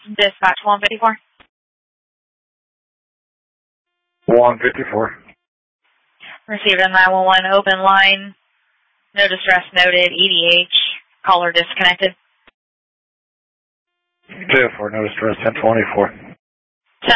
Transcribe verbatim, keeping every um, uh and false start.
Dispatch one fifty-four. one fifty-four. Received a nine one one open line. No distress noted. E D H. Caller disconnected. two four, no distress, ten twenty-four.